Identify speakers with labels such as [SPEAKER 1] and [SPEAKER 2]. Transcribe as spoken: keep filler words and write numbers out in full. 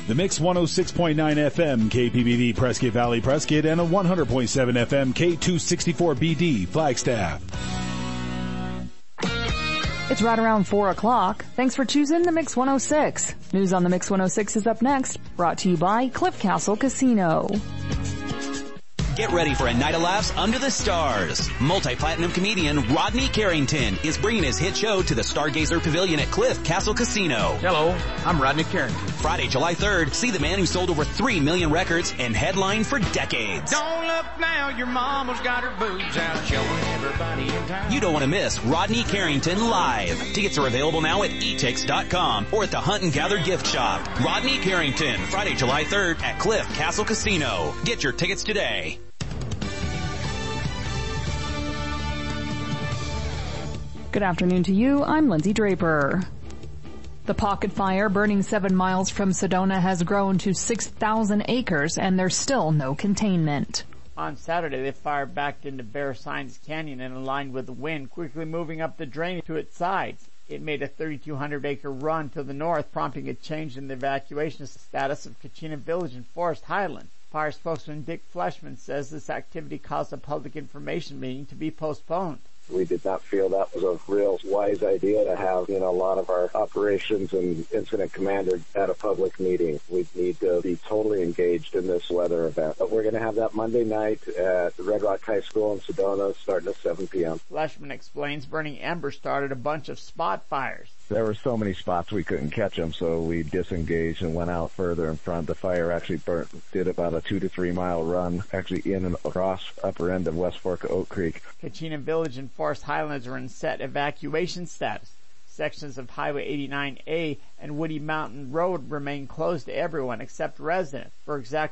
[SPEAKER 1] The Mix one oh six point nine F M K P B D Prescott Valley Prescott and a one hundred point seven F M K two sixty-four B D Flagstaff.
[SPEAKER 2] It's right around four o'clock. Thanks for choosing the Mix one oh six. News on the Mix one oh six is up next, brought to you by Cliff Castle Casino.
[SPEAKER 3] Get ready for a night of laughs under the stars. Multi-platinum comedian Rodney Carrington is bringing his hit show to the Stargazer Pavilion at Cliff Castle Casino.
[SPEAKER 4] Hello, I'm Rodney Carrington.
[SPEAKER 3] Friday, July third, see the man who sold over three million records and headlined for decades.
[SPEAKER 5] Don't look now, your mama's got her boobs out, showing everybody in town.
[SPEAKER 3] You don't want to miss Rodney Carrington live. Tickets are available now at e tix dot com or at the Hunt and Gather gift shop. Rodney Carrington, Friday, July third at Cliff Castle Casino. Get your tickets today.
[SPEAKER 2] Good afternoon to you. I'm Lindsay Draper. The pocket fire burning seven miles from Sedona has grown to six thousand acres, and there's still no containment.
[SPEAKER 6] On Saturday, the fire backed into Bear Signs Canyon and aligned with the wind, quickly moving up the drain to its sides. It made a thirty-two hundred acre run to the north, prompting a change in the evacuation status of Kachina Village and Forest Highland. Fire spokesman Dick Fleshman says this activity caused a public information meeting to be postponed.
[SPEAKER 7] We did not feel that was a real wise idea to have, you know, a lot of our operations and incident commander at a public meeting. We need to be totally engaged in this weather event. But we're going to have that Monday night at the Red Rock High School in Sedona starting at seven p.m.
[SPEAKER 6] Fleshman explains burning ember started a bunch of spot fires.
[SPEAKER 8] There were so many spots we couldn't catch them, so we disengaged and went out further in front. The fire actually burnt, did about a two to three mile run, actually in and across upper end of West Fork of Oak Creek.
[SPEAKER 6] Kachina Village and Forest Highlands are in set evacuation status. Sections of Highway eighty-nine A and Woody Mountain Road remain closed to everyone except residents. For exact